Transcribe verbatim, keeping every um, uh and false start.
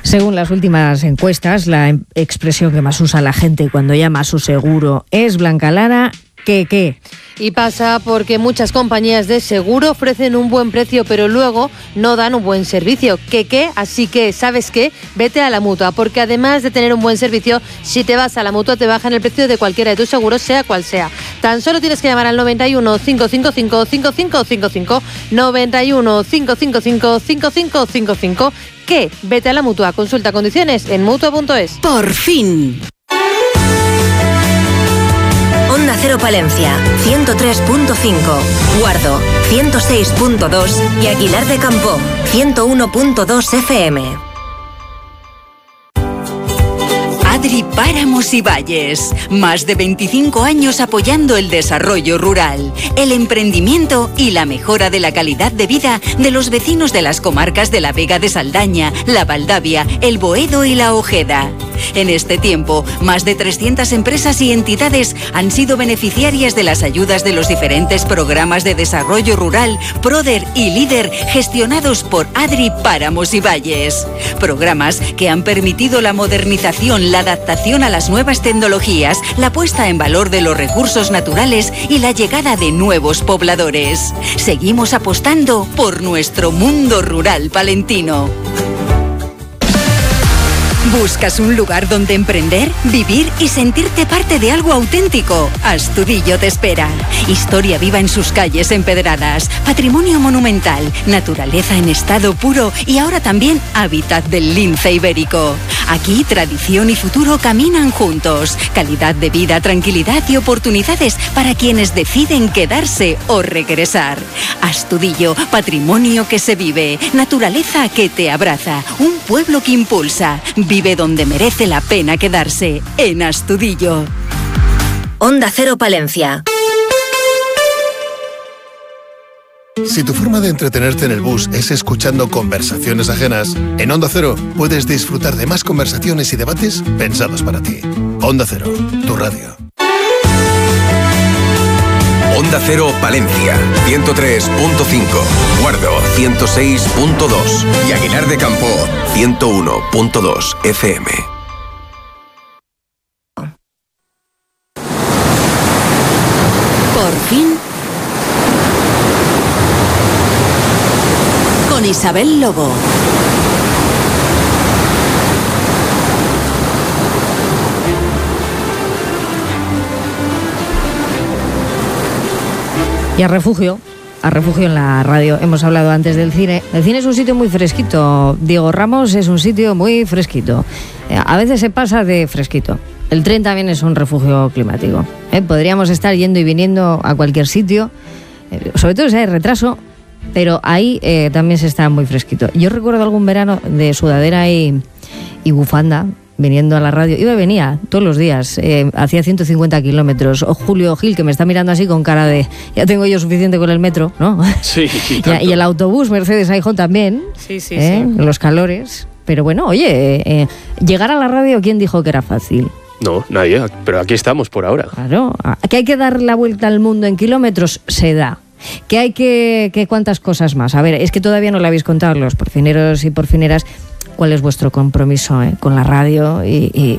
Según las últimas encuestas, la expresión que más usa la gente cuando llama a su seguro es Blanca Lara, ¿qué qué? Y pasa porque muchas compañías de seguro ofrecen un buen precio, pero luego no dan un buen servicio. ¿Qué qué? Así que, ¿sabes qué? Vete a la Mutua, porque además de tener un buen servicio, si te vas a la Mutua te bajan el precio de cualquiera de tus seguros, sea cual sea. Tan solo tienes que llamar al noventa y uno, cinco cinco cinco, cinco cinco cinco cinco, noventa y uno, cinco cinco cinco, cinco cinco cinco cinco. ¿Qué? Vete a la Mutua. Consulta condiciones en mutua punto es. Por fin. Onda Cero Palencia, ciento tres punto cinco, Guardo, ciento seis punto dos y Aguilar de Campoo, ciento uno punto dos F M. Adri Páramos y Valles, más de veinticinco años apoyando el desarrollo rural, el emprendimiento y la mejora de la calidad de vida de los vecinos de las comarcas de la Vega de Saldaña, la Valdavia, el Boedo y la Ojeda. En este tiempo, más de trescientas empresas y entidades han sido beneficiarias de las ayudas de los diferentes programas de desarrollo rural, Proder y Líder, gestionados por Adri Páramos y Valles. Programas que han permitido la modernización, la adaptación a las nuevas tecnologías, la puesta en valor de los recursos naturales y la llegada de nuevos pobladores. Seguimos apostando por nuestro mundo rural palentino. ¿Buscas un lugar donde emprender, vivir y sentirte parte de algo auténtico? Astudillo te espera. Historia viva en sus calles empedradas, patrimonio monumental, naturaleza en estado puro y ahora también hábitat del lince ibérico. Aquí tradición y futuro caminan juntos. Calidad de vida, tranquilidad y oportunidades para quienes deciden quedarse o regresar. Astudillo, patrimonio que se vive, naturaleza que te abraza, un pueblo que impulsa. Vive donde merece la pena quedarse, en Astudillo. Onda Cero Palencia. Si tu forma de entretenerte en el bus es escuchando conversaciones ajenas, en Onda Cero puedes disfrutar de más conversaciones y debates pensados para ti. Onda Cero, tu radio. Onda Cero Palencia, ciento tres punto cinco, Guardo, ciento seis punto dos y Aguilar de Campoo, ciento uno punto dos F M. Por fin, con Isabel Lobo. Y a refugio, a refugio en la radio. Hemos hablado antes del cine. El cine es un sitio muy fresquito. Diego Ramos es un sitio muy fresquito. A veces se pasa de fresquito. El tren también es un refugio climático. ¿Eh? Podríamos estar yendo y viniendo a cualquier sitio, eh, sobre todo si hay retraso, pero ahí eh, también se está muy fresquito. Yo recuerdo algún verano de sudadera y, y bufanda, viniendo a la radio. Iba y venía todos los días, eh, hacía ciento cincuenta kilómetros. O Julio Gil, que me está mirando así con cara de ya tengo yo suficiente con el metro, ¿no? Sí, y, y el autobús Mercedes Aijón también, Sí, sí, ¿eh? sí. Los calores. Pero bueno, oye, eh, llegar a la radio, ¿quién dijo que era fácil? No, nadie, pero aquí estamos por ahora. Claro, que hay que dar la vuelta al mundo en kilómetros, se da. Que hay que, que cuántas cosas más. A ver, es que todavía no le habéis contado los porcineros y porcineras cuál es vuestro compromiso eh, con la radio y, y,